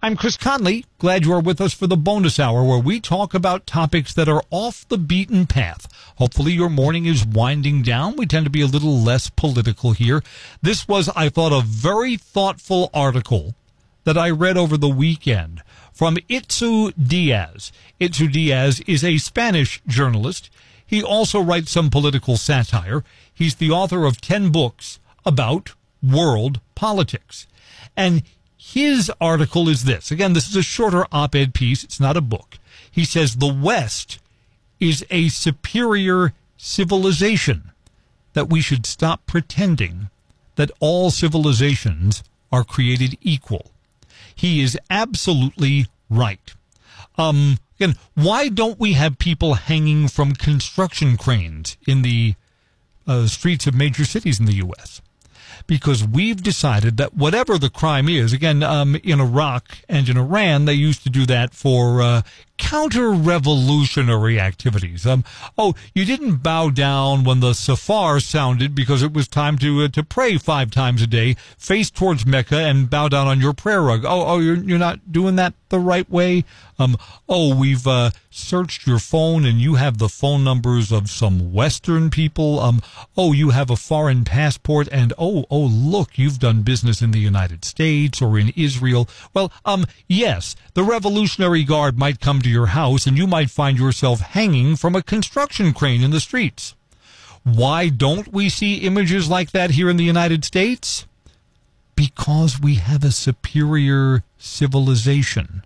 I'm Chris Conley. Glad you are with us for the bonus hour where we talk about topics that are off the beaten path. Hopefully your morning is winding down. We tend to be a little less political here. This was, I thought, a very thoughtful article that I read over the weekend from Itzu Diaz. Itzu Diaz is a Spanish journalist. He also writes some political satire. He's the author of 10 books about world politics. And his article is this. Again, this is a shorter op-ed piece. It's not a book. He says the West is a superior civilization, that we should stop pretending that all civilizations are created equal. He is absolutely right. Again, why don't we have people hanging from construction cranes in the streets of major cities in the U.S.? Because we've decided that whatever the crime is, again, in Iraq and in Iran, they used to do that for counter-revolutionary activities. You didn't bow down when the safar sounded because it was time to pray 5 times a day, face towards Mecca, and bow down on your prayer rug. You're not doing that the right way? We've searched your phone and you have the phone numbers of some Western people. You have a foreign passport, and look, you've done business in the United States or in Israel. Well, yes, the Revolutionary Guard might come to your house and you might find yourself hanging from a construction crane in the streets. Why don't we see images like that here in the United States? Because we have a superior civilization.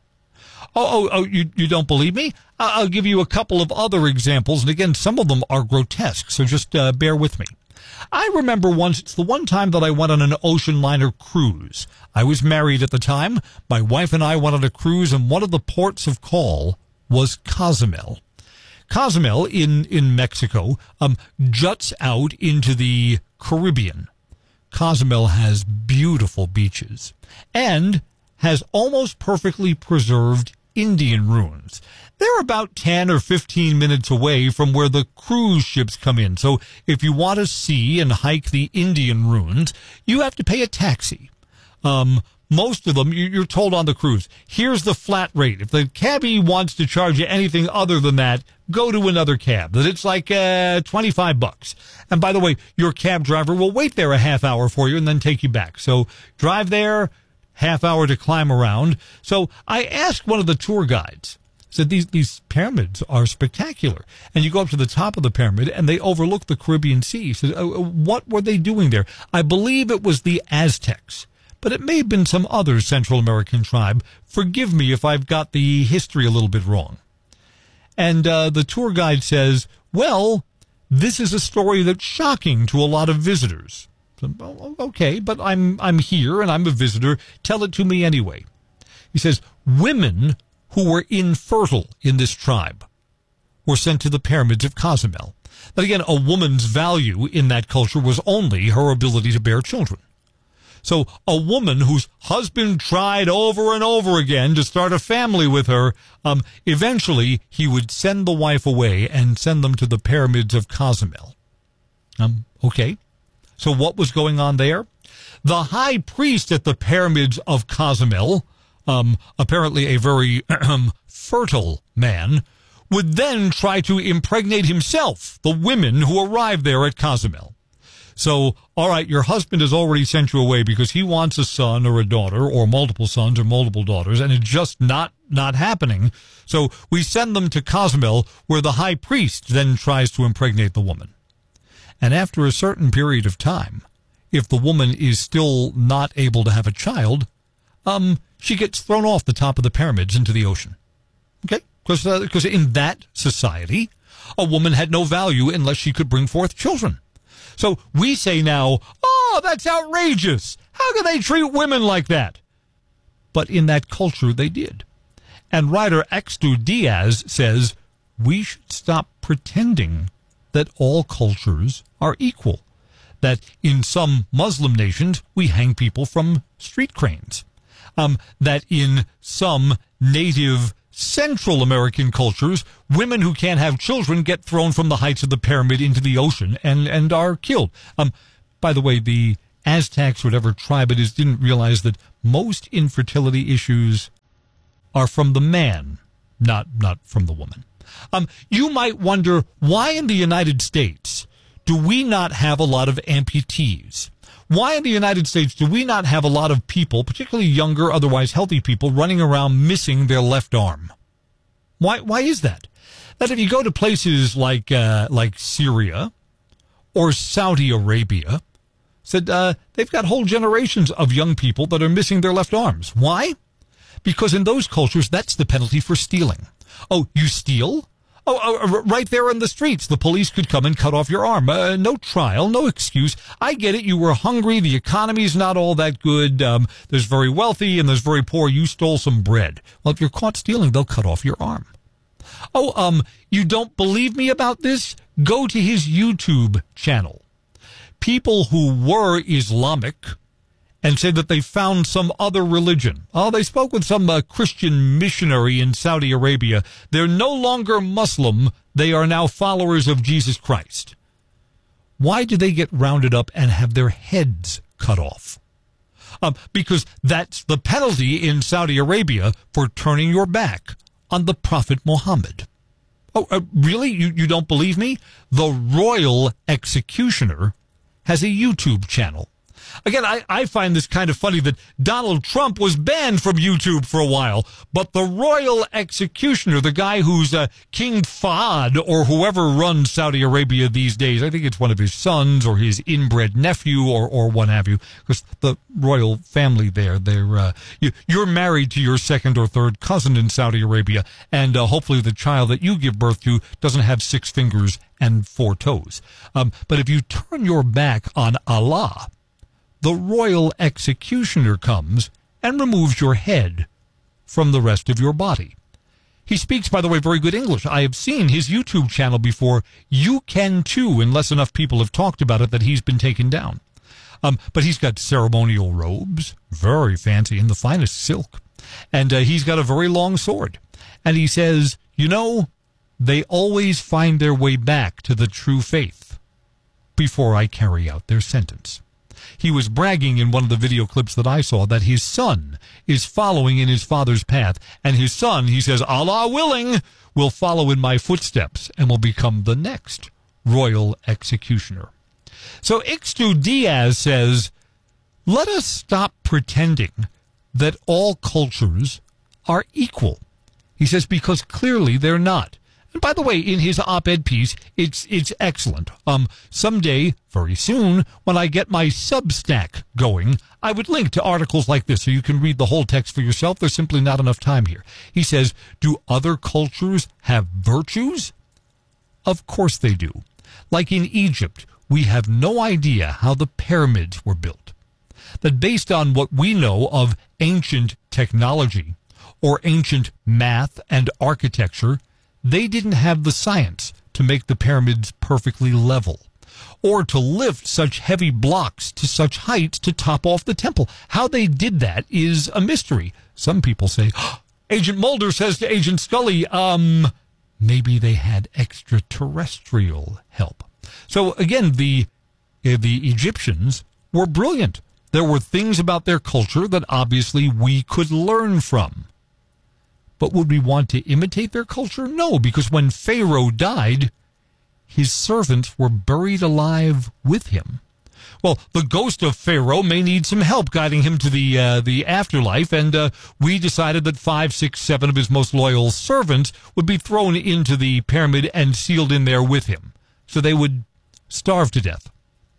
You don't believe me? I'll give you a couple of other examples, and again, some of them are grotesque, so just bear with me. I remember once, it's the one time that I went on an ocean liner cruise. I was married at the time. My wife and I went on a cruise, and one of the ports of call was Cozumel. Cozumel in Mexico juts out into the Caribbean. Cozumel has beautiful beaches and has almost perfectly preserved Indian ruins. They're about 10 or 15 minutes away from where the cruise ships come in. So if you want to see and hike the Indian ruins, you have to pay a taxi. Most of them, you're told on the cruise, here's the flat rate. If the cabbie wants to charge you anything other than that, go to another cab. That it's like $25. And by the way, your cab driver will wait there a half hour for you and then take you back. So drive there, half hour to climb around. So I asked one of the tour guides, said these pyramids are spectacular. And you go up to the top of the pyramid and they overlook the Caribbean Sea. He said, what were they doing there? I believe it was the Aztecs, but it may have been some other Central American tribe. Forgive me if I've got the history a little bit wrong. And the tour guide says, well, this is a story that's shocking to a lot of visitors. Okay, but I'm here and I'm a visitor. Tell it to me anyway. He says, women who were infertile in this tribe were sent to the pyramids of Cozumel. But again, a woman's value in that culture was only her ability to bear children. So a woman whose husband tried over and over again to start a family with her, eventually he would send the wife away and send them to the pyramids of Cozumel. Okay. So what was going on there? The high priest at the pyramids of Cozumel, apparently a very fertile man, would then try to impregnate himself the women who arrived there at Cozumel. So, all right, your husband has already sent you away because he wants a son or a daughter or multiple sons or multiple daughters, and it's just not happening. So we send them to Cozumel, where the high priest then tries to impregnate the woman. And after a certain period of time, if the woman is still not able to have a child, she gets thrown off the top of the pyramids into the ocean. Okay? Because in that society, a woman had no value unless she could bring forth children. So we say now, that's outrageous. How can they treat women like that? But in that culture, they did. And writer Itzu Diaz says, we should stop pretending that all cultures are equal. That in some Muslim nations, we hang people from street cranes. That in some native Central American cultures, women who can't have children get thrown from the heights of the pyramid into the ocean and are killed. By the way, the Aztecs, whatever tribe it is, didn't realize that most infertility issues are from the man, not from the woman. You might wonder, why in the United States do we not have a lot of amputees? Why in the United States do we not have a lot of people, particularly younger, otherwise healthy people, running around missing their left arm? Why is that? That if you go to places like Syria or Saudi Arabia, said they've got whole generations of young people that are missing their left arms. Why? Because in those cultures, that's the penalty for stealing. Oh, you steal? Oh, right there in the streets, the police could come and cut off your arm. No trial, no excuse. I get it. You were hungry. The economy's not all that good. There's very wealthy and there's very poor. You stole some bread. Well, if you're caught stealing, they'll cut off your arm. Oh, you don't believe me about this? Go to his YouTube channel. People who were Islamic and said that they found some other religion. Oh, they spoke with some Christian missionary in Saudi Arabia. They're no longer Muslim. They are now followers of Jesus Christ. Why do they get rounded up and have their heads cut off? Because that's the penalty in Saudi Arabia for turning your back on the Prophet Muhammad. Oh, really? You don't believe me? The royal executioner has a YouTube channel. Again, I find this kind of funny that Donald Trump was banned from YouTube for a while, but the royal executioner, the guy who's King Fahd or whoever runs Saudi Arabia these days, I think it's one of his sons or his inbred nephew or what have you, because the royal family there, you're married to your second or third cousin in Saudi Arabia, and hopefully the child that you give birth to doesn't have 6 fingers and 4 toes. But if you turn your back on Allah, the royal executioner comes and removes your head from the rest of your body. He speaks, by the way, very good English. I have seen his YouTube channel before. You can too, unless enough people have talked about it that he's been taken down. But he's got ceremonial robes, very fancy, in the finest silk. And he's got a very long sword. And he says, they always find their way back to the true faith before I carry out their sentence. He was bragging in one of the video clips that I saw that his son is following in his father's path. And his son, he says, Allah willing, will follow in my footsteps and will become the next royal executioner. So Ixtu Diaz says, let us stop pretending that all cultures are equal. He says, because clearly they're not. And by the way, in his op-ed piece, it's excellent. Someday, very soon, when I get my Substack going, I would link to articles like this so you can read the whole text for yourself. There's simply not enough time here. He says, do other cultures have virtues? Of course they do. Like in Egypt, we have no idea how the pyramids were built. That based on what we know of ancient technology or ancient math and architecture, they didn't have the science to make the pyramids perfectly level or to lift such heavy blocks to such heights to top off the temple. How they did that is a mystery. Some people say, Agent Mulder says to Agent Scully, maybe they had extraterrestrial help. So again, the Egyptians were brilliant. There were things about their culture that obviously we could learn from. But would we want to imitate their culture? No, because when Pharaoh died, his servants were buried alive with him. Well, the ghost of Pharaoh may need some help guiding him to the afterlife, and we decided that 5, 6, 7 of his most loyal servants would be thrown into the pyramid and sealed in there with him, so they would starve to death.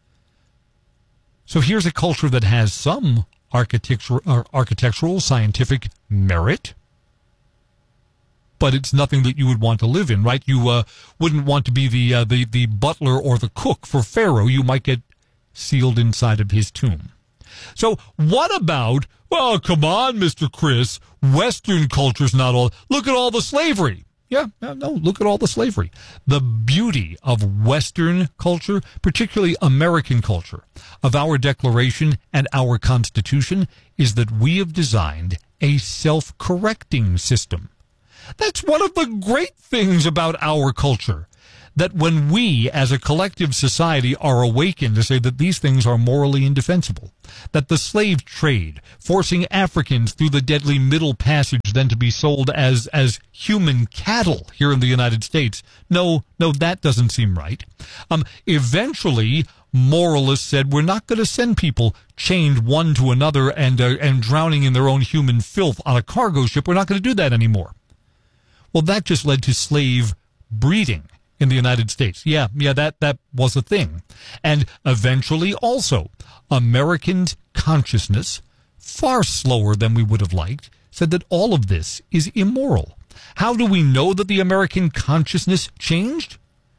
So here's a culture that has some architectural, scientific merit, but it's nothing that you would want to live in, right? You wouldn't want to be the butler or the cook for Pharaoh. You might get sealed inside of his tomb. So what about, well, come on, Mr. Chris, Western culture's not all, look at all the slavery. Yeah, no, look at all the slavery. The beauty of Western culture, particularly American culture, of our Declaration and our Constitution, is that we have designed a self-correcting system. That's one of the great things about our culture, that when we as a collective society are awakened to say that these things are morally indefensible, that the slave trade, forcing Africans through the deadly Middle Passage then to be sold as human cattle here in the United States, no, that doesn't seem right. Eventually, moralists said we're not going to send people chained one to another and drowning in their own human filth on a cargo ship. We're not going to do that anymore. Well, that just led to slave breeding in the United States. Yeah, that was a thing. And eventually also, Americans' consciousness, far slower than we would have liked, said that all of this is immoral. How do we know that the American consciousness changed?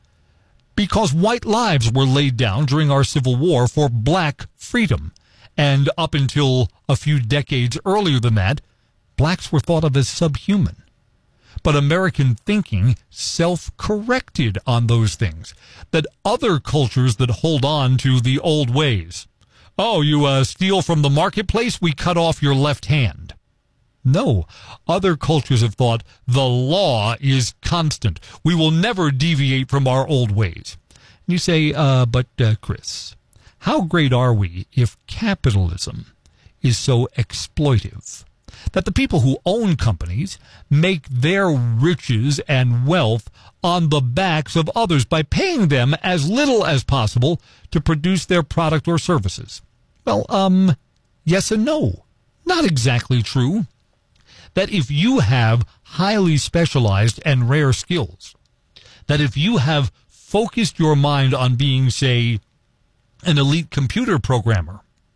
Because white lives were laid down during our Civil War for black freedom. And up until a few decades earlier than that, blacks were thought of as subhuman. But American thinking self-corrected on those things, that other cultures that hold on to the old ways. Oh, you steal from the marketplace, we cut off your left hand. No, other cultures have thought the law is constant. We will never deviate from our old ways. And you say, but Chris, how great are we if capitalism is so exploitive that the people who own companies make their riches and wealth on the backs of others by paying them as little as possible to produce their product or services? Well, yes and no. Not exactly true. That if you have highly specialized and rare skills, that if you have focused your mind on being, say, an elite computer programmer,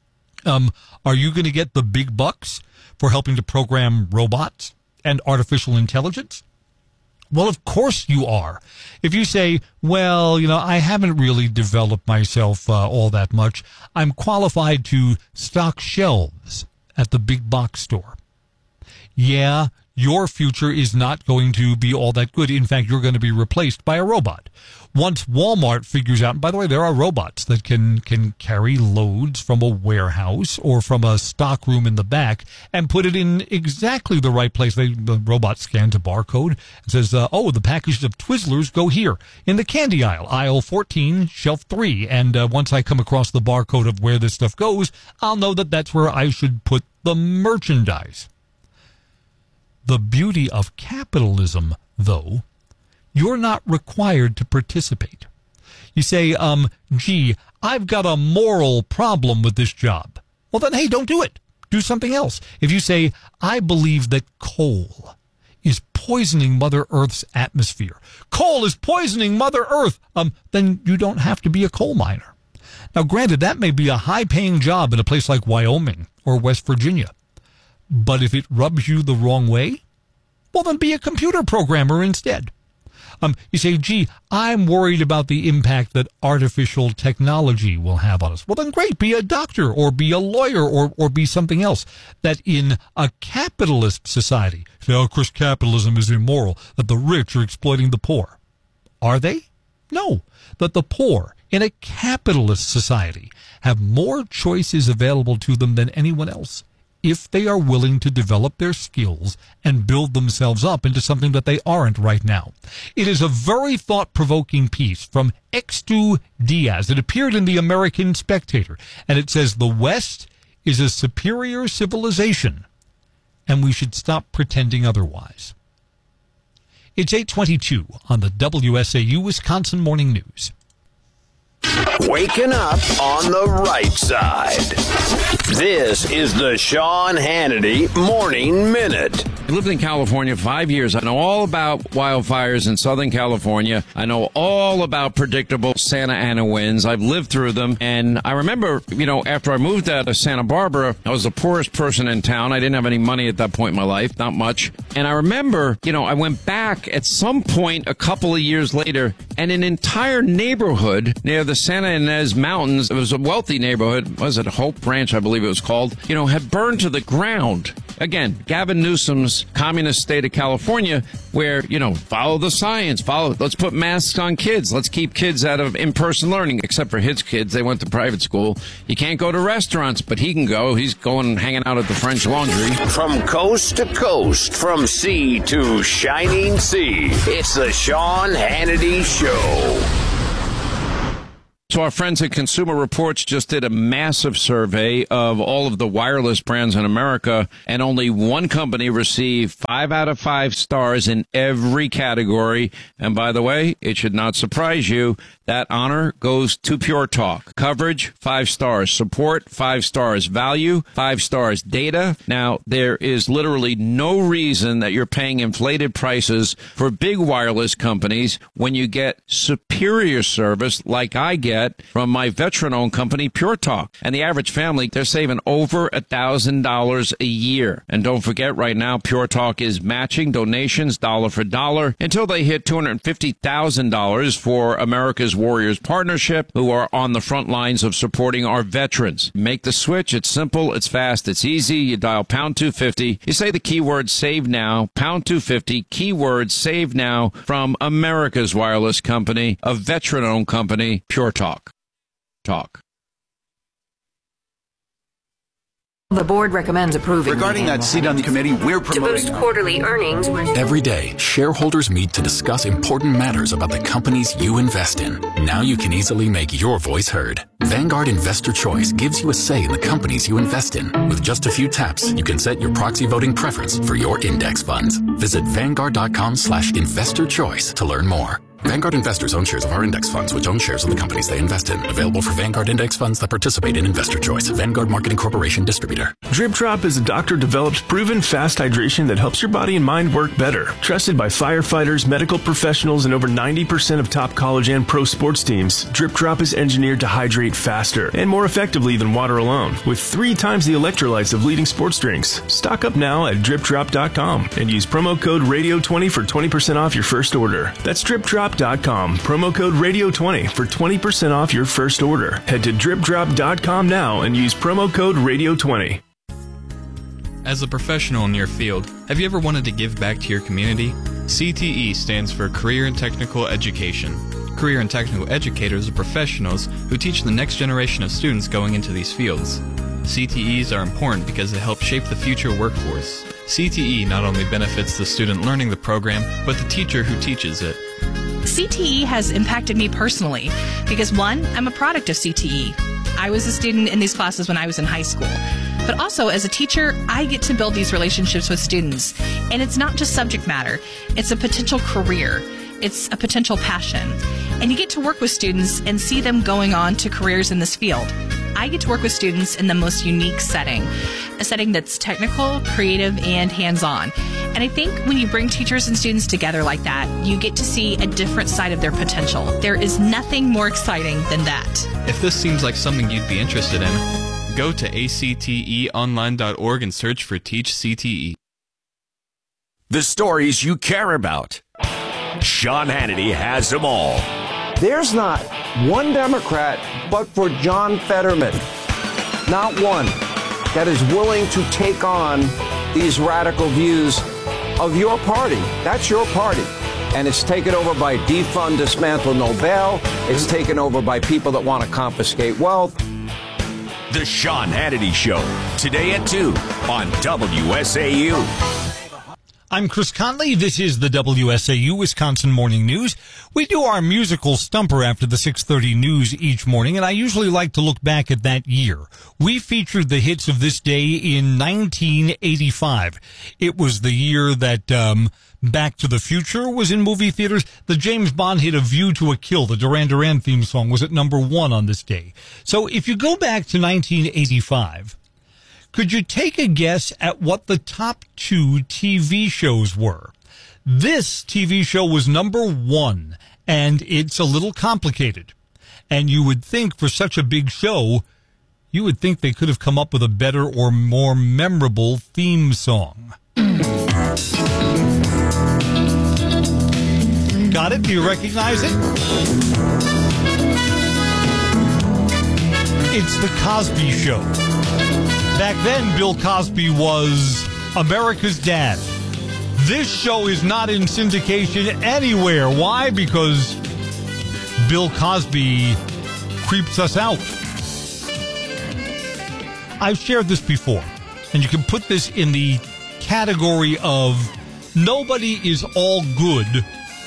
are you going to get the big bucks for helping to program robots and artificial intelligence? Well, of course you are. If you say, well, I haven't really developed myself all that much. I'm qualified to stock shelves at the big box store. Yeah, your future is not going to be all that good. In fact, you're going to be replaced by a robot. Once Walmart figures out, and by the way, there are robots that can carry loads from a warehouse or from a stock room in the back and put it in exactly the right place. The robot scans a barcode and says, the packages of Twizzlers go here in the candy aisle, aisle 14, shelf 3. And once I come across the barcode of where this stuff goes, I'll know that that's where I should put the merchandise. The beauty of capitalism, though, you're not required to participate. You say, I've got a moral problem with this job. Well, then, hey, don't do it. Do something else. If you say, I believe that coal is poisoning Mother Earth's atmosphere. Coal is poisoning Mother Earth. Then you don't have to be a coal miner. Now, granted, that may be a high-paying job in a place like Wyoming or West Virginia. But if it rubs you the wrong way, well, then be a computer programmer instead. You say, I'm worried about the impact that artificial technology will have on us. Well, then great, be a doctor or be a lawyer or be something else. That in a capitalist society, say, Chris, capitalism is immoral, that the rich are exploiting the poor. Are they? No, that the poor in a capitalist society have more choices available to them than anyone else, if they are willing to develop their skills and build themselves up into something that they aren't right now. It is a very thought-provoking piece from Extu Diaz. It appeared in the American Spectator, and it says the West is a superior civilization, and we should stop pretending otherwise. It's 8:22 on the WSAU Wisconsin Morning News. Waking up on the right side. This is the Sean Hannity Morning Minute. I lived in California 5 years. I know all about wildfires in Southern California. I know all about predictable Santa Ana winds. I've lived through them. And I remember, after I moved out of Santa Barbara, I was the poorest person in town. I didn't have any money at that point in my life, not much. And I remember, I went back at some point a couple of years later, and an entire neighborhood near the Santa Ynez Mountains, it was a wealthy neighborhood, was it Hope Ranch, I believe it was called, had burned to the ground. again, Gavin Newsom's communist state of California, where, follow the science, let's put masks on kids. Let's keep kids out of in-person learning, except for his kids. They went to private school. He can't go to restaurants, but he can go. He's going hanging out at the French Laundry. From coast to coast, from sea to shining sea, it's the Sean Hannity Show. So our friends at Consumer Reports just did a massive survey of all of the wireless brands in America, and only one company received 5 out of 5 stars in every category. And by the way, it should not surprise you, that honor goes to Pure Talk. Coverage, 5 stars. Support, 5 stars. Value, 5 stars. Data. Now, there is literally no reason that you're paying inflated prices for big wireless companies when you get superior service like I get from my veteran-owned company, Pure Talk. And the average family, they're saving over $1,000 a year. And don't forget, right now, Pure Talk is matching donations dollar for dollar until they hit $250,000 for America's Warriors Partnership, who are on the front lines of supporting our veterans. Make the switch. It's simple. It's fast. It's easy. You dial pound 250. You say the keyword save now, pound 250, keyword save now from America's wireless company, a veteran-owned company, Pure Talk. The board recommends approving. Regarding that seat on the committee, we're promoting to boost quarterly earnings. Every day, shareholders meet to discuss important matters about the companies you invest in. Now you can easily make your voice heard. Vanguard Investor Choice gives you a say in the companies you invest in. With just a few taps, you can set your proxy voting preference for your index funds. Visit Vanguard.com/investor choice to learn more. Vanguard investors own shares of our index funds, which own shares of the companies they invest in. Available for Vanguard index funds that participate in Investor Choice. Vanguard Marketing Corporation distributor. Drip Drop is a doctor-developed, proven fast hydration that helps your body and mind work better. Trusted by firefighters, medical professionals, and over 90% of top college and pro sports teams, Drip Drop is engineered to hydrate faster and more effectively than water alone, with 3 times the electrolytes of leading sports drinks. Stock up now at DripDrop.com and use promo code RADIO20 for 20% off your first order. That's DripDrop.com. Promo code RADIO20 for 20% off your first order. Head to DripDrop.com now and use promo code RADIO20. As a professional in your field, have you ever wanted to give back to your community? CTE stands for Career and Technical Education. Career and Technical Educators are professionals who teach the next generation of students going into these fields. CTEs are important because they help shape the future workforce. CTE not only benefits the student learning the program, but the teacher who teaches it. CTE has impacted me personally because, one, I'm a product of CTE. I was a student in these classes when I was in high school. But also, as a teacher, I get to build these relationships with students. And it's not just subject matter. It's a potential career. It's a potential passion. And you get to work with students and see them going on to careers in this field. I get to work with students in the most unique setting, a setting that's technical, creative, and hands-on. And I think when you bring teachers and students together like that, you get to see a different side of their potential. There is nothing more exciting than that. If this seems like something you'd be interested in, go to acteonline.org and search for Teach CTE. The stories you care about. Sean Hannity has them all. There's not one Democrat but for John Fetterman, not one, that is willing to take on these radical views of your party. That's your party. And it's taken over by defund, dismantle, no bail. It's taken over by people that want to confiscate wealth. The Sean Hannity Show, today at 2 on WSAU. I'm Chris Conley. This is the WSAU Wisconsin Morning News. We do our musical stumper after the 6:30 news each morning, and I usually like to look back at that year. We featured the hits of this day in 1985. It was the year that Back to the Future was in movie theaters. The James Bond hit A View to a Kill, the Duran Duran theme song, was at number 1 on this day. So if you go back to 1985... could you take a guess at what the top 2 TV shows were? This TV show was number 1, and it's a little complicated. And you would think for such a big show, you would think they could have come up with a better or more memorable theme song. Got it? Do you recognize it? It's The Cosby Show. Back then, Bill Cosby was America's Dad. This show is not in syndication anywhere. Why? Because Bill Cosby creeps us out. I've shared this before, and you can put this in the category of nobody is all good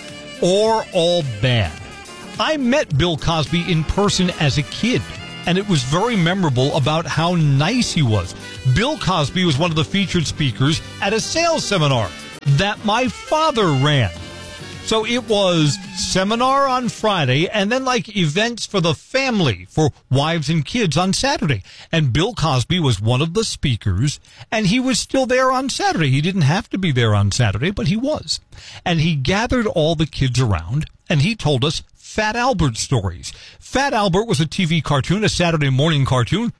or all bad. I met Bill Cosby in person as a kid, and it was very memorable about how nice he was. Bill Cosby was one of the featured speakers at a sales seminar that my father ran. So it was seminar on Friday and then like events for the family, for wives and kids on Saturday. And Bill Cosby was one of the speakers, and he was still there on Saturday. He didn't have to be there on Saturday, but he was. And he gathered all the kids around, and he told us Fat Albert stories. Fat Albert was a TV cartoon, a Saturday morning cartoon,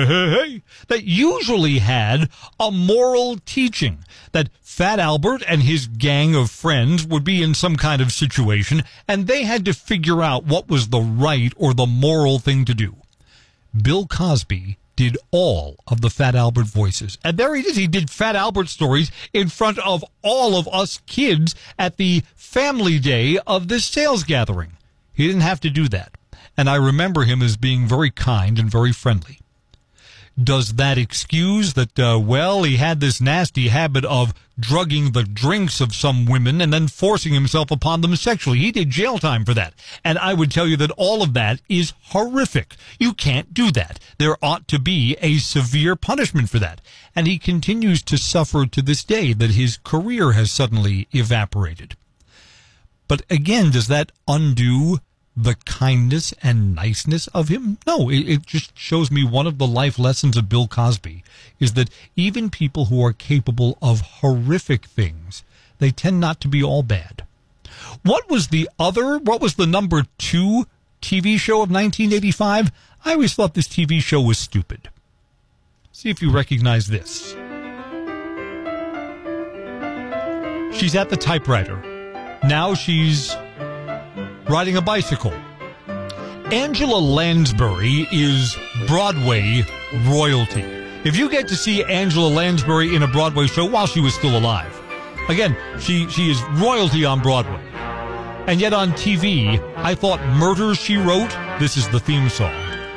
that usually had a moral teaching. That Fat Albert and his gang of friends would be in some kind of situation, and they had to figure out what was the right or the moral thing to do. Bill Cosby did all of the Fat Albert voices. And there he is. He did Fat Albert stories in front of all of us kids at the family day of this sales gathering. He didn't have to do that. And I remember him as being very kind and very friendly. Does that excuse that, he had this nasty habit of drugging the drinks of some women and then forcing himself upon them sexually? He did jail time for that. And I would tell you that all of that is horrific. You can't do that. There ought to be a severe punishment for that. And he continues to suffer to this day that his career has suddenly evaporated. But again, does that undo the kindness and niceness of him? No, it just shows me one of the life lessons of Bill Cosby is that even people who are capable of horrific things, they tend not to be all bad. What was the number 2 TV show of 1985? I always thought this TV show was stupid. See if you recognize this. She's at the typewriter. Now she's riding a bicycle. Angela Lansbury is Broadway royalty. If you get to see Angela Lansbury in a Broadway show while she was still alive, again, she is royalty on Broadway. And yet on TV, I thought Murder, She Wrote, this is the theme song.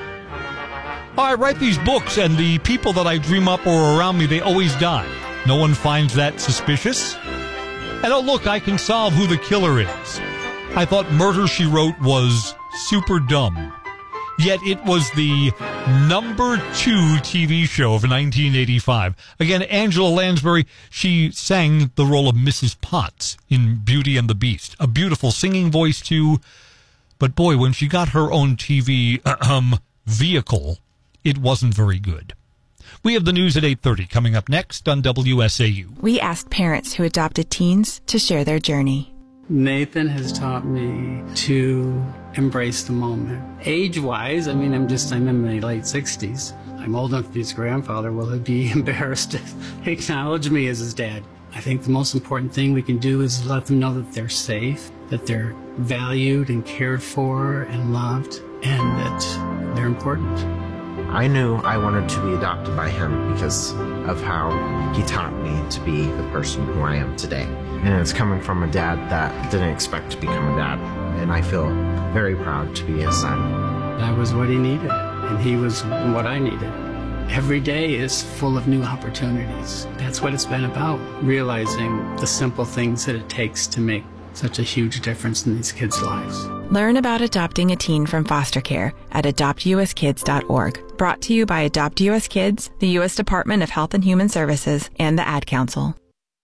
I write these books, and the people that I dream up or around me, they always die. No one finds that suspicious. And oh, look, I can solve who the killer is. I thought Murder, She Wrote was super dumb. Yet it was the number 2 TV show of 1985. Again, Angela Lansbury, she sang the role of Mrs. Potts in Beauty and the Beast. A beautiful singing voice, too. But boy, when she got her own TV vehicle, it wasn't very good. We have the news at 8:30 coming up next on WSAU. We asked parents who adopted teens to share their journey. Nathan has taught me to embrace the moment. Age-wise, I'm in my late 60s. I'm old enough to be his grandfather. Will he be embarrassed to acknowledge me as his dad? I think the most important thing we can do is let them know that they're safe, that they're valued and cared for and loved, and that they're important. I knew I wanted to be adopted by him because of how he taught me to be the person who I am today. And it's coming from a dad that didn't expect to become a dad. And I feel very proud to be his son. That was what he needed, and he was what I needed. Every day is full of new opportunities. That's what it's been about, realizing the simple things that it takes to make such a huge difference in these kids' lives. Learn about adopting a teen from foster care at adoptuskids.org. Brought to you by Adopt U.S. Kids, the U.S. Department of Health and Human Services, and the Ad Council.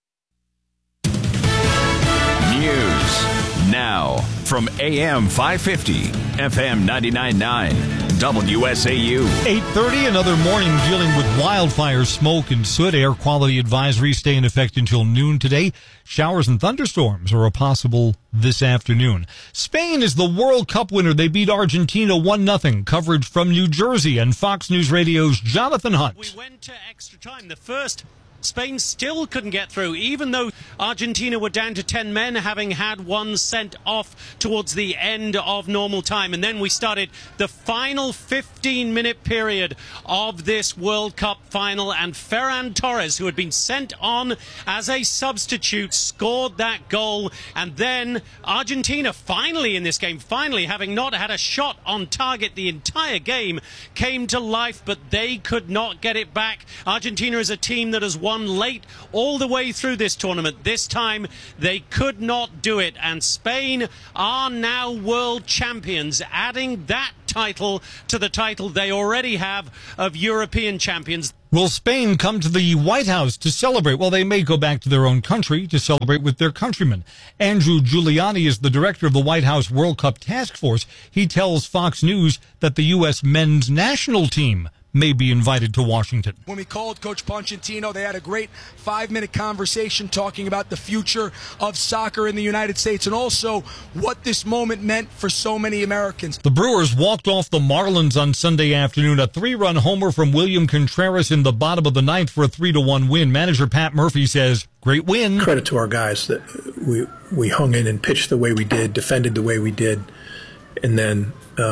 News now from AM 550, FM 99.9, WSAU. 8:30, another morning dealing with wildfire smoke and soot. Air quality advisories stay in effect until noon today. Showers and thunderstorms are possible this afternoon. Spain is the World Cup winner. They beat Argentina 1-0. Coverage from New Jersey and Fox News Radio's Jonathan Hunt. We went to extra time. The first Spain still couldn't get through, even though Argentina were down to 10 men, having had one sent off towards the end of normal time. And then we started the final 15-minute period of this World Cup final, and Ferran Torres, who had been sent on as a substitute, scored that goal. And then Argentina, finally in this game, having not had a shot on target the entire game, came to life, but they could not get it back. Argentina is a team that has won late all the way through this tournament. This time they could not do it, and Spain are now world champions, adding that title to the title they already have of European champions. Will Spain come to the White House to celebrate? Well, they may go back to their own country to celebrate with their countrymen. Andrew Giuliani is the director of the White House World Cup Task Force. He tells Fox News that the U.S. men's national team may be invited to Washington. When we called Coach Pochettino, they had a great 5-minute conversation talking about the future of soccer in the United States and also what this moment meant for so many Americans. The Brewers walked off the Marlins on Sunday afternoon. A 3-run homer from William Contreras in the bottom of the ninth for a 3-1 win. Manager Pat Murphy says, great win. Credit to our guys that we hung in and pitched the way we did, defended the way we did, and then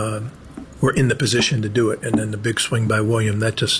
we're in the position to do it. And then the big swing by William,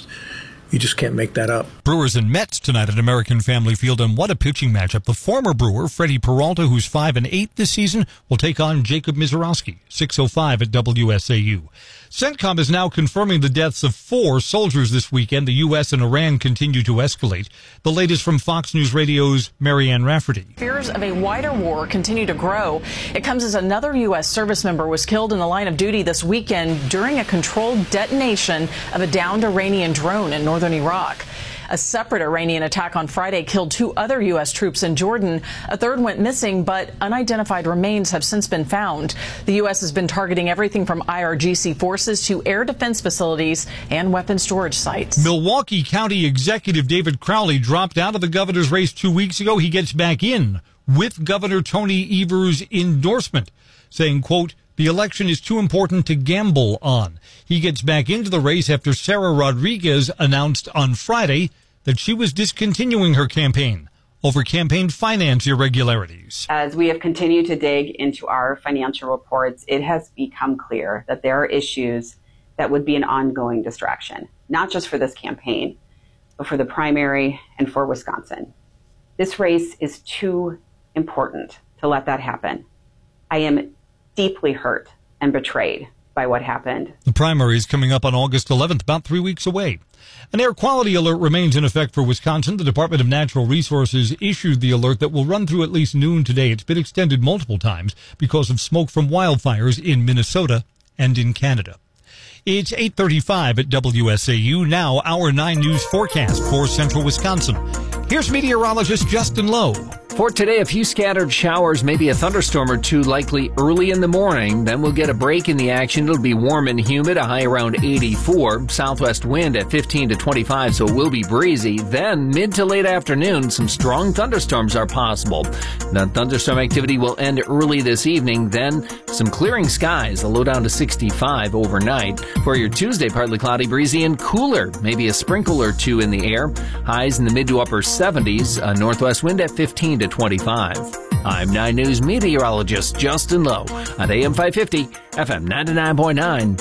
you just can't make that up. Brewers and Mets tonight at American Family Field, and what a pitching matchup. The former Brewer, Freddie Peralta, who's 5-8 this season, will take on Jacob Mizorowski, 6:05 at WSAU. CENTCOM is now confirming the deaths of 4 soldiers this weekend. The U.S. and Iran continue to escalate. The latest from Fox News Radio's Marianne Rafferty. Fears of a wider war continue to grow. It comes as another U.S. service member was killed in the line of duty this weekend during a controlled detonation of a downed Iranian drone in northern Iraq. A separate Iranian attack on Friday killed 2 other U.S. troops in Jordan. A third went missing, but unidentified remains have since been found. The U.S. has been targeting everything from IRGC forces to air defense facilities and weapon storage sites. Milwaukee County Executive David Crowley dropped out of the governor's race 2 weeks ago. He gets back in with Governor Tony Evers' endorsement, saying, quote, the election is too important to gamble on. He gets back into the race after Sarah Rodriguez announced on Friday that she was discontinuing her campaign over campaign finance irregularities. As we have continued to dig into our financial reports, it has become clear that there are issues that would be an ongoing distraction, not just for this campaign, but for the primary and for Wisconsin. This race is too important to let that happen. I am deeply hurt and betrayed by what happened. The primary is coming up on August 11th, about 3 weeks away. An air quality alert remains in effect for Wisconsin. The Department of Natural Resources issued the alert that will run through at least noon today. It's been extended multiple times because of smoke from wildfires in Minnesota and in Canada. It's 8:35 at WSAU. Now, our 9 News forecast for central Wisconsin. Here's meteorologist Justin Lowe. For today, a few scattered showers, maybe a thunderstorm or two likely early in the morning. Then we'll get a break in the action. It'll be warm and humid, a high around 84. Southwest wind at 15 to 25, so it will be breezy. Then, mid to late afternoon, some strong thunderstorms are possible. That thunderstorm activity will end early this evening. Then, some clearing skies, a low down to 65 overnight. For your Tuesday, partly cloudy, breezy, and cooler. Maybe a sprinkle or two in the air. Highs in the mid to upper 70s. A northwest wind at 15 to 25. I'm 9 News meteorologist Justin Lowe at AM 550, FM 99.9,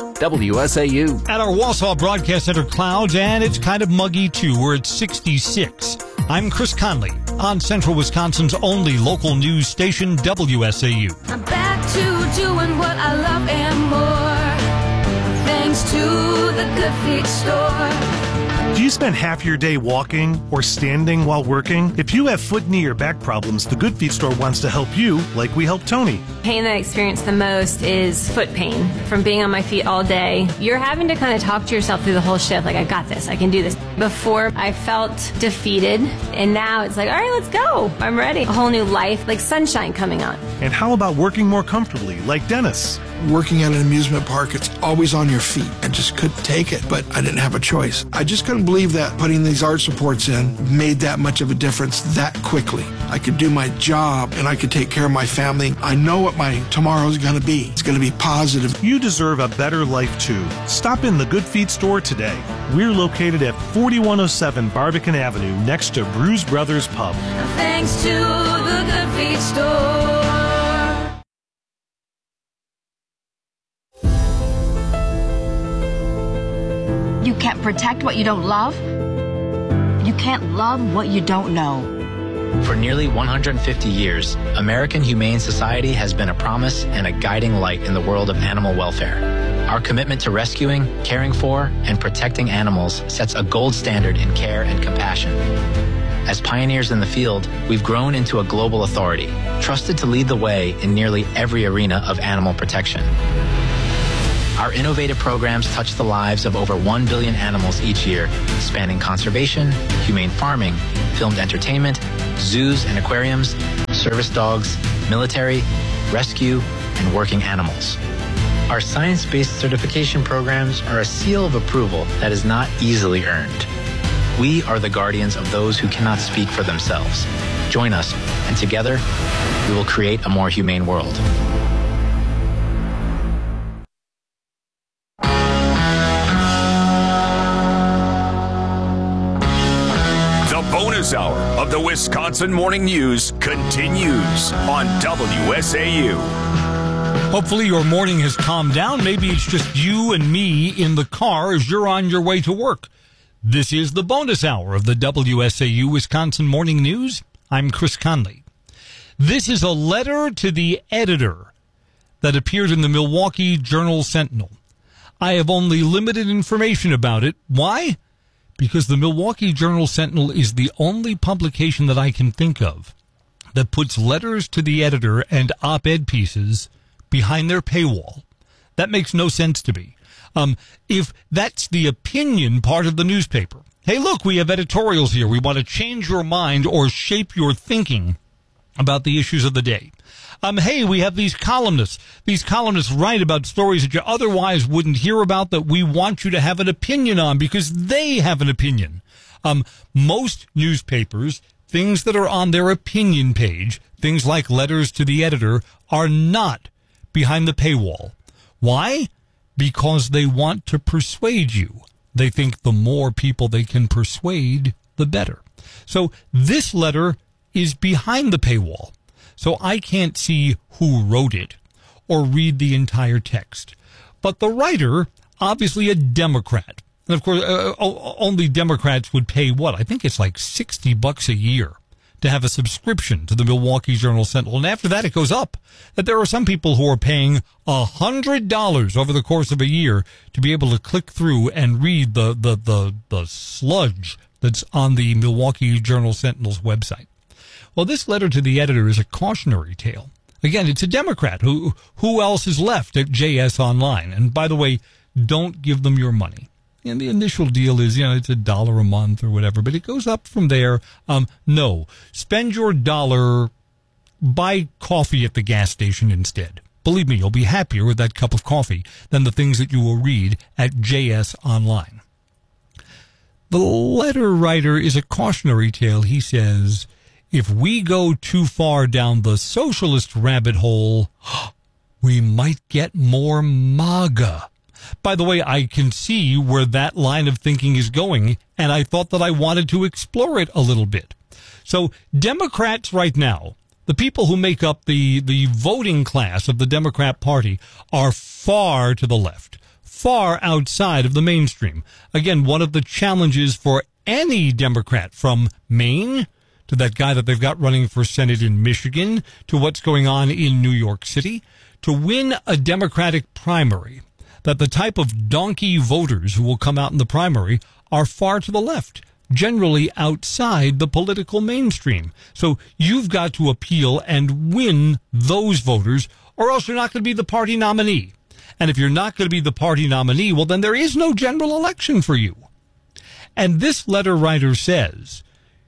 WSAU. At our Wausau Broadcast Center, clouds, and it's kind of muggy too. We're at 66. I'm Chris Conley on Central Wisconsin's only local news station, WSAU. I'm back to doing what I love and more, thanks to the Good Feet store. Do you spend half your day walking or standing while working? If you have foot, knee, or back problems, the Good Feet store wants to help you like we helped Tony. Pain that I experience the most is foot pain from being on my feet all day. You're having to kind of talk to yourself through the whole shift, like, I got this, I can do this. Before, I felt defeated, and now it's like, all right, let's go. I'm ready. A whole new life, like sunshine coming on. And how about working more comfortably, like Dennis? Working at an amusement park, it's always on your feet. I just couldn't take it, but I didn't have a choice. I just couldn't believe that putting these arch supports in made that much of a difference that quickly. I could do my job and I could take care of my family. I know what my tomorrow's going to be. It's going to be positive. You deserve a better life too. Stop in the Good Feet store today. We're located at 4107 Barbican Avenue, next to Bruise Brothers Pub. Thanks to the Good Feet Store. You can't protect what you don't love. You can't love what you don't know. For nearly 150 years, American Humane Society has been a promise and a guiding light in the world of animal welfare. Our commitment to rescuing, caring for, and protecting animals sets a gold standard in care and compassion. As pioneers in the field, we've grown into a global authority, trusted to lead the way in nearly every arena of animal protection. Our innovative programs touch the lives of over 1 billion animals each year, spanning conservation, humane farming, filmed entertainment, zoos and aquariums, service dogs, military, rescue, and working animals. Our science-based certification programs are a seal of approval that is not easily earned. We are the guardians of those who cannot speak for themselves. Join us, and together, we will create a more humane world. Bonus hour of the Wisconsin Morning News continues on WSAU. Hopefully your morning has calmed down. Maybe it's just you and me in the car as you're on your way to work. This is the bonus hour of the WSAU Wisconsin Morning News. I'm Chris Conley. This is a letter to the editor that appeared in the Milwaukee Journal-Sentinel. I have only limited information about it. Why? Because the Milwaukee Journal-Sentinel is the only publication that I can think of that puts letters to the editor and op-ed pieces behind their paywall. That makes no sense to me. If that's the opinion part of the newspaper, hey, look, we have editorials here. We want to change your mind or shape your thinking about the issues of the day. Hey, we have these columnists. These columnists write about stories that you otherwise wouldn't hear about that we want you to have an opinion on because they have an opinion. Most newspapers, things that are on their opinion page, things like letters to the editor, are not behind the paywall. Why? Because they want to persuade you. They think the more people they can persuade, the better. So this letter is behind the paywall. So I can't see who wrote it or read the entire text. But the writer, obviously a Democrat. And of course, only Democrats would pay what? I think it's like $60 a year to have a subscription to the Milwaukee Journal-Sentinel. And after that, it goes up. That there are some people who are paying $100 over the course of a year to be able to click through and read the sludge that's on the Milwaukee Journal-Sentinel's website. Well, this letter to the editor is a cautionary tale. Again, it's a Democrat. Who else is left at JS Online? And by the way, don't give them your money. And the initial deal is, it's $1 a month or whatever, but it goes up from there. No, spend your $1, buy coffee at the gas station instead. Believe me, you'll be happier with that cup of coffee than the things that you will read at JS Online. The letter writer is a cautionary tale. He says, if we go too far down the socialist rabbit hole, we might get more MAGA. By the way, I can see where that line of thinking is going, and I thought that I wanted to explore it a little bit. So Democrats right now, the people who make up the voting class of the Democrat Party, are far to the left, far outside of the mainstream. Again, one of the challenges for any Democrat, from Maine to that guy that they've got running for Senate in Michigan, to what's going on in New York City, to win a Democratic primary, that the type of donkey voters who will come out in the primary are far to the left, generally outside the political mainstream. So you've got to appeal and win those voters, or else you're not going to be the party nominee. And if you're not going to be the party nominee, well, then there is no general election for you. And this letter writer says,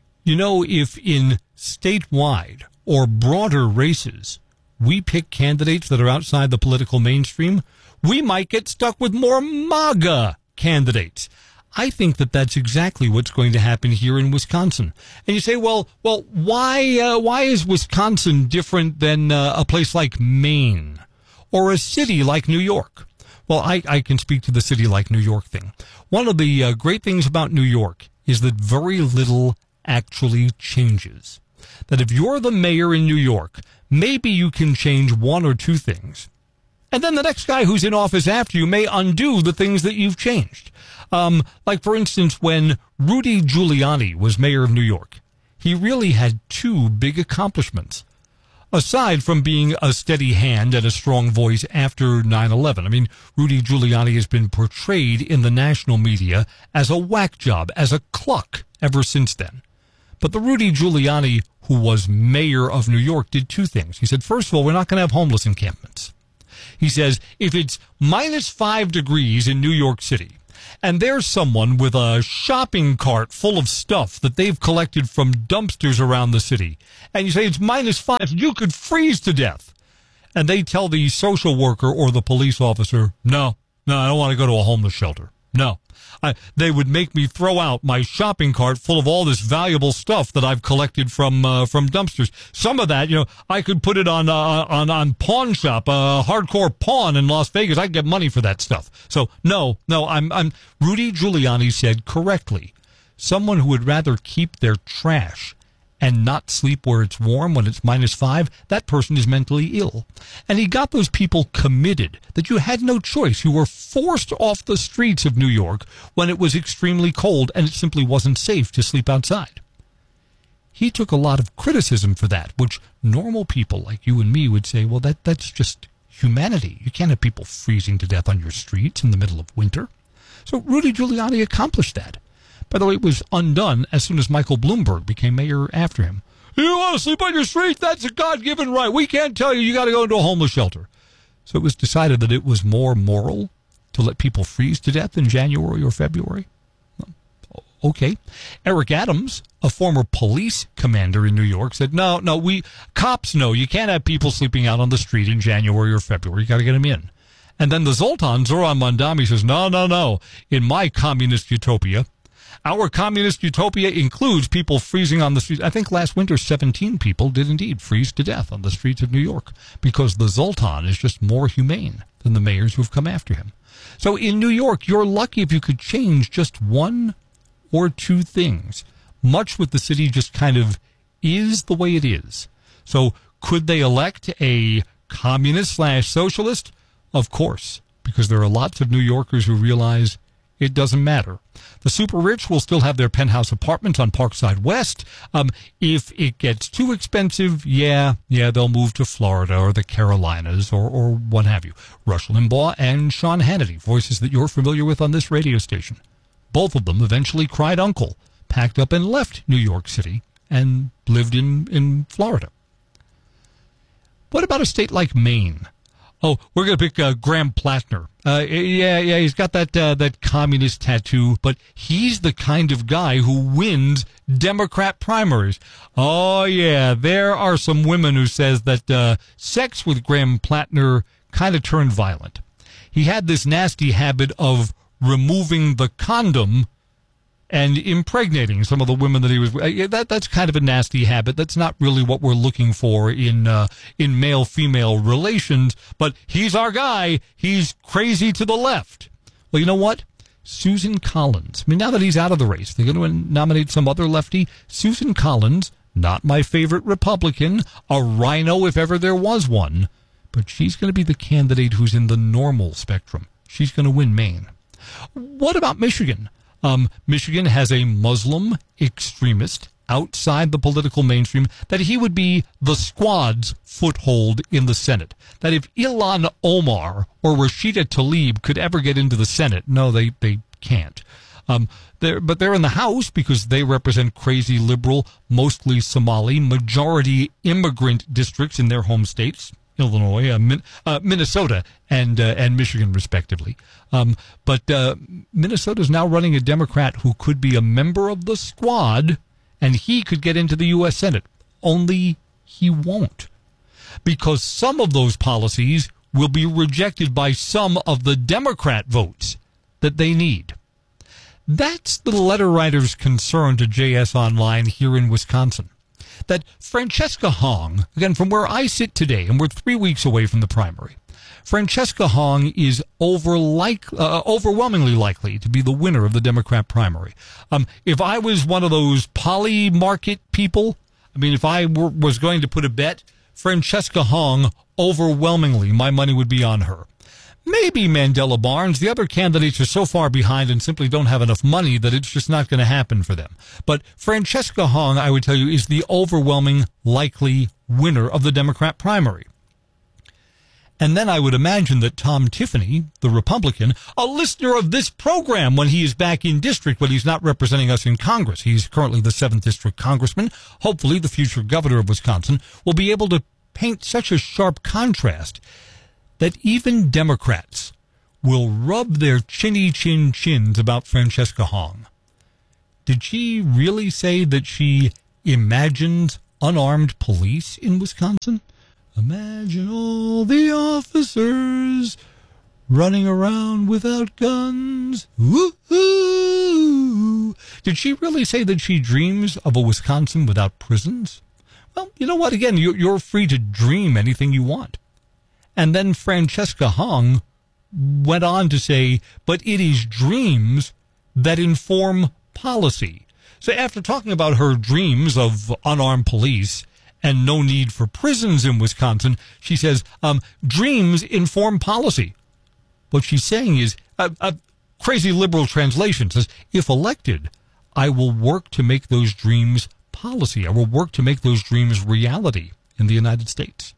if in statewide or broader races we pick candidates that are outside the political mainstream, we might get stuck with more MAGA candidates. I think that that's exactly what's going to happen here in Wisconsin. And you say, well, why is Wisconsin different than a place like Maine or a city like New York? Well, I can speak to the city like New York thing. One of the great things about New York is that very little actually changes. That if you're the mayor in New York, maybe you can change one or two things. And then the next guy who's in office after you may undo the things that you've changed. Like, for instance, when Rudy Giuliani was mayor of New York, he really had two big accomplishments. Aside from being a steady hand and a strong voice after 9/11. I mean, Rudy Giuliani has been portrayed in the national media as a whack job, as a cluck ever since then. But the Rudy Giuliani who was mayor of New York did two things. He said, first of all, we're not going to have homeless encampments. He says, if it's -5 degrees in New York City, and there's someone with a shopping cart full of stuff that they've collected from dumpsters around the city, and you say it's -5, you could freeze to death. And they tell the social worker or the police officer, no, I don't want to go to a homeless shelter. No. They would make me throw out my shopping cart full of all this valuable stuff that I've collected from dumpsters. Some of that, I could put it on Pawn Shop, Hardcore Pawn in Las Vegas. I could get money for that stuff. So no, I'm Rudy Giuliani said correctly. Someone who would rather keep their trash and not sleep where it's warm when it's -5, that person is mentally ill. And he got those people committed that you had no choice. You were forced off the streets of New York when it was extremely cold and it simply wasn't safe to sleep outside. He took a lot of criticism for that, which normal people like you and me would say, well, that's just humanity. You can't have people freezing to death on your streets in the middle of winter. So Rudy Giuliani accomplished that. By the way, it was undone as soon as Michael Bloomberg became mayor after him. You want to sleep on your street? That's a God-given right. We can't tell you got to go into a homeless shelter. So it was decided that it was more moral to let people freeze to death in January or February. Okay. Eric Adams, a former police commander in New York, said, no, cops know you can't have people sleeping out on the street in January or February. You got to get them in. And then the Zoltan, Zoran Mondami, says, no. In my communist utopia, our communist utopia includes people freezing on the streets. I think last winter 17 people did indeed freeze to death on the streets of New York because the Zoltan is just more humane than the mayors who've come after him. So in New York, you're lucky if you could change just one or two things. Much with the city just kind of is the way it is. So could they elect a communist/socialist? Of course, because there are lots of New Yorkers who realize it doesn't matter. The super rich will still have their penthouse apartments on Parkside West. If it gets too expensive, yeah, they'll move to Florida or the Carolinas or what have you. Rush Limbaugh and Sean Hannity, voices that you're familiar with on this radio station. Both of them eventually cried uncle, packed up and left New York City and lived in Florida. What about a state like Maine? Oh, we're going to pick Graham Plattner. Yeah, he's got that communist tattoo, but he's the kind of guy who wins Democrat primaries. Oh, yeah, there are some women who says that sex with Graham Plattner kind of turned violent. He had this nasty habit of removing the condom and impregnating some of the women that he was with. That's kind of a nasty habit. That's not really what we're looking for in male-female relations, but he's our guy. He's crazy to the left. Well, you know what? Susan Collins. I mean, now that he's out of the race, they're going to nominate some other lefty. Susan Collins, not my favorite Republican, a rhino if ever there was one, but she's going to be the candidate who's in the normal spectrum. She's going to win Maine. What about Michigan? Michigan has a Muslim extremist outside the political mainstream that he would be the squad's foothold in the Senate. That if Ilhan Omar or Rashida Tlaib could ever get into the Senate, no, they can't. But they're in the House because they represent crazy liberal, mostly Somali, majority immigrant districts in their home states. Illinois, Minnesota, and Michigan, respectively. But Minnesota is now running a Democrat who could be a member of the squad, and he could get into the U.S. Senate. Only he won't, because some of those policies will be rejected by some of the Democrat votes that they need. That's the letter writer's concern to JS Online here in Wisconsin. That Francesca Hong, again, from where I sit today, and we're 3 weeks away from the primary, Francesca Hong is overwhelmingly likely to be the winner of the Democrat primary. If I was one of those poly market people, I mean, if I was going to put a bet, Francesca Hong, overwhelmingly, my money would be on her. Maybe Mandela Barnes. The other candidates are so far behind and simply don't have enough money that it's just not going to happen for them. But Francesca Hong, I would tell you, is the overwhelming likely winner of the Democrat primary. And then I would imagine that Tom Tiffany, the Republican, a listener of this program when he is back in district, but he's not representing us in Congress. He's currently the 7th District Congressman. Hopefully the future governor of Wisconsin will be able to paint such a sharp contrast that even Democrats will rub their chins about Francesca Hong. Did she really say that she imagines unarmed police in Wisconsin? Imagine all the officers running around without guns. Woo-hoo! Did she really say that she dreams of a Wisconsin without prisons? Well, you know what? Again, you're free to dream anything you want. And then Francesca Hong went on to say, but it is dreams that inform policy. So after talking about her dreams of unarmed police and no need for prisons in Wisconsin, she says, dreams inform policy. What she's saying is, a crazy liberal translation says, if elected, I will work to make those dreams policy. I will work to make those dreams reality in the United States.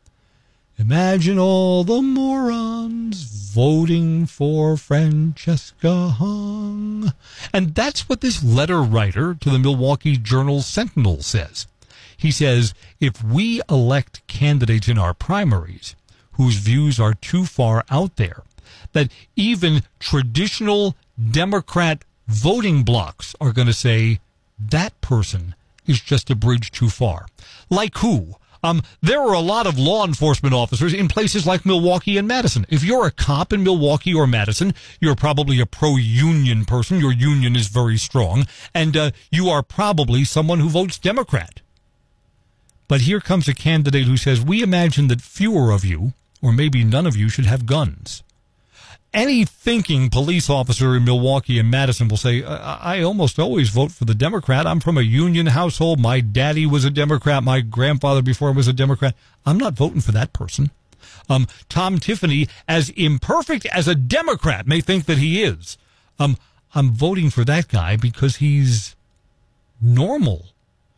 Imagine all the morons voting for Francesca Hong. And that's what this letter writer to the Milwaukee Journal-Sentinel says. He says, if we elect candidates in our primaries whose views are too far out there, that even traditional Democrat voting blocs are going to say that person is just a bridge too far. Like who? There are a lot of law enforcement officers in places like Milwaukee and Madison. If you're a cop in Milwaukee or Madison, you're probably a pro-union person. Your union is very strong. And you are probably someone who votes Democrat. But here comes a candidate who says, we imagine that fewer of you, or maybe none of you, should have guns. Any thinking police officer in Milwaukee and Madison will say, I almost always vote for the Democrat. I'm from a union household. My daddy was a Democrat. My grandfather before was a Democrat. I'm not voting for that person. Tom Tiffany, as imperfect as a Democrat may think that he is, I'm voting for that guy because he's normal.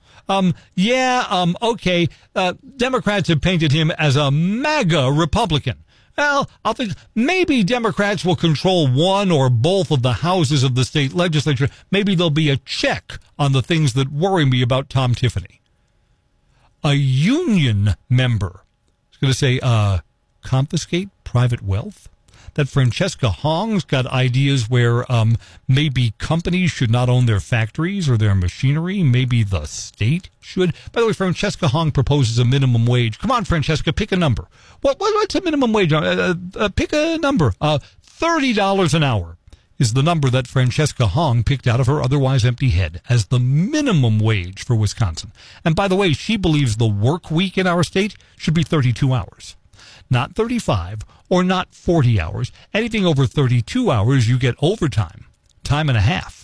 Okay. Democrats have painted him as a MAGA Republican. Well, I'll think maybe Democrats will control one or both of the houses of the state legislature. Maybe there'll be a check on the things that worry me about Tom Tiffany. A union member is going to say, confiscate private wealth? That Francesca Hong's got ideas where maybe companies should not own their factories or their machinery. Maybe the state should. By the way, Francesca Hong proposes a minimum wage. Come on, Francesca, pick a number. What's a minimum wage? Pick a number. $30 an hour is the number that Francesca Hong picked out of her otherwise empty head as the minimum wage for Wisconsin. And by the way, she believes the work week in our state should be 32 hours. Not 35 or not 40 hours. Anything over 32 hours, you get overtime. Time and a half.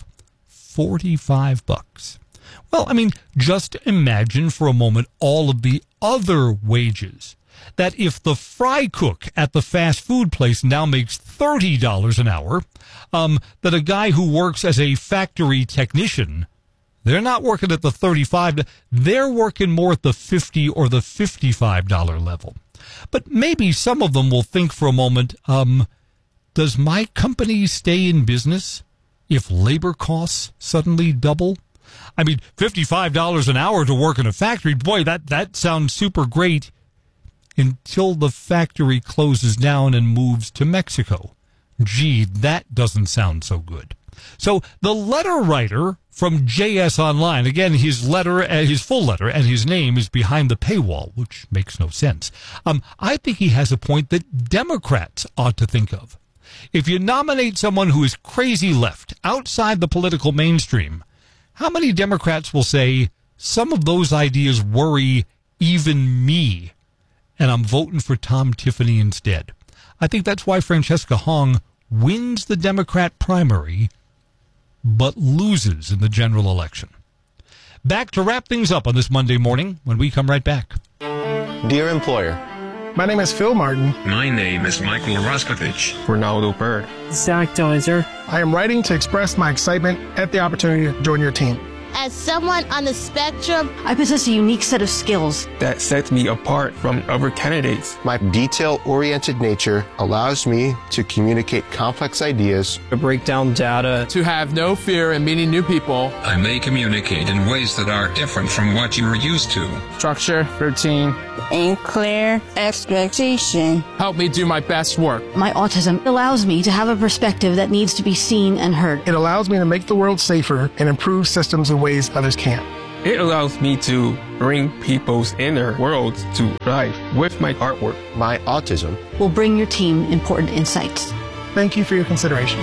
$45. Well, I mean, just imagine for a moment all of the other wages. That if the fry cook at the fast food place now makes $30 an hour, that a guy who works as a factory technician, they're not working at the $35, they're working more at the $50 or the $55 level. But maybe some of them will think for a moment, does my company stay in business if labor costs suddenly double? I mean, $55 an hour to work in a factory, boy, that sounds super great until the factory closes down and moves to Mexico. Gee, that doesn't sound so good. So the letter writer from JS Online, again, his full letter and his name is behind the paywall, which makes no sense. I think he has a point that Democrats ought to think of. If you nominate someone who is crazy left, outside the political mainstream, how many Democrats will say, some of those ideas worry even me? and I'm voting for Tom Tiffany instead. I think that's why Francesca Hong wins the Democrat primary, but loses in the general election. Back to wrap things up on this Monday morning when we come right back. Dear employer, my name is Phil Martin. My name is Michael Roskovich. Ronaldo Bird. Zach Deiser. I am writing to express my excitement at the opportunity to join your team. As someone on the spectrum, I possess a unique set of skills that sets me apart from other candidates. My detail-oriented nature allows me to communicate complex ideas, to break down data, to have no fear in meeting new people. I may communicate in ways that are different from what you are used to. Structure, routine, and clear expectation. Help me do my best work. My autism allows me to have a perspective that needs to be seen and heard. It allows me to make the world safer and improve systems in ways others can't. It allows me to bring people's inner worlds to life with my artwork. My autism will bring your team important insights. Thank you for your consideration.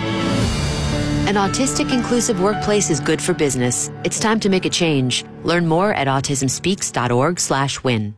An autistic inclusive workplace is good for business. It's time to make a change. Learn more at autismspeaks.org/win.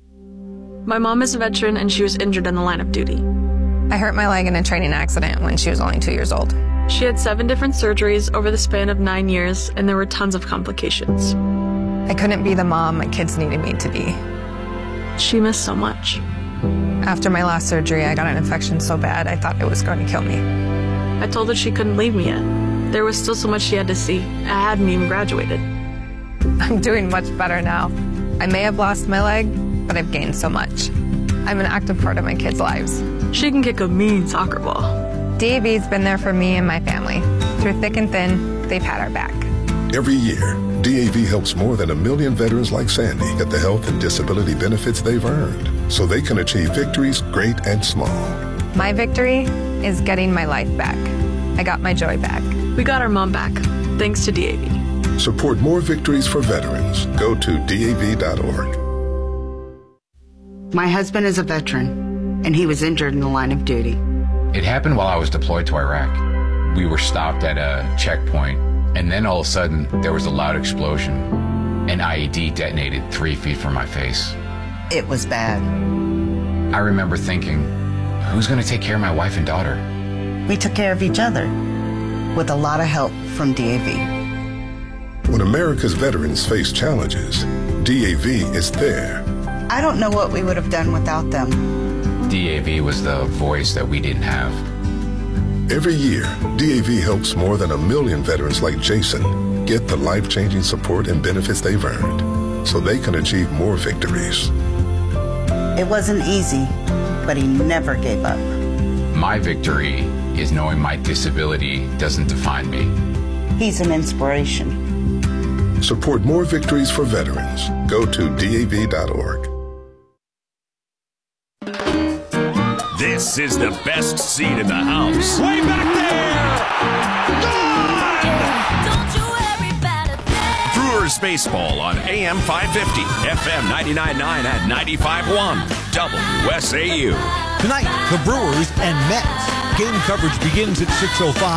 My mom is a veteran and she was injured in the line of duty. I hurt my leg in a training accident when she was only 2 years old. She had 7 different surgeries over the span of 9 years, and there were tons of complications. I couldn't be the mom my kids needed me to be. She missed so much. After my last surgery, I got an infection so bad I thought it was going to kill me. I told her she couldn't leave me yet. There was still so much she had to see. I hadn't even graduated. I'm doing much better now. I may have lost my leg, but I've gained so much. I'm an active part of my kids' lives. She can kick a mean soccer ball. DAV's been there for me and my family. Through thick and thin, they've had our back. Every year, DAV helps more than 1 million veterans like Sandy get the health and disability benefits they've earned so they can achieve victories great and small. My victory is getting my life back. I got my joy back. We got our mom back, thanks to DAV. Support more victories for veterans. Go to DAV.org. My husband is a veteran, and he was injured in the line of duty. It happened while I was deployed to Iraq. We were stopped at a checkpoint, and then all of a sudden, there was a loud explosion. An IED detonated 3 feet from my face. It was bad. I remember thinking, who's going to take care of my wife and daughter? We took care of each other, with a lot of help from DAV. When America's veterans face challenges, DAV is there. I don't know what we would have done without them. DAV was the voice that we didn't have. Every year, DAV helps more than 1 million veterans like Jason get the life-changing support and benefits they've earned so they can achieve more victories. It wasn't easy, but he never gave up. My victory is knowing my disability doesn't define me. He's an inspiration. Support more victories for veterans. Go to DAV.org. This is the best seat in the house. Way back there! Brewers baseball on AM 550, FM 99.9 and 95.1, WSAU. Tonight, the Brewers and Mets. Game coverage begins at 6:05.